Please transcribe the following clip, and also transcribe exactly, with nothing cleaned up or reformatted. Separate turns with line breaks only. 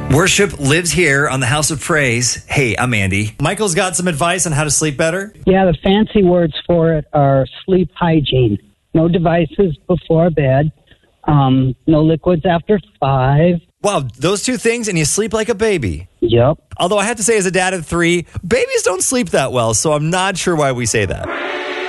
Worship lives here on the House of Praise. Hey, I'm Andy.
Michael's got some advice on how to sleep better.
Yeah, the fancy words for it are sleep hygiene. No devices before bed. Um, no liquids after five.
Wow, those two things and you sleep like a baby.
Yep.
Although I have to say, as a dad of three, babies don't sleep that well, so I'm not sure why we say that.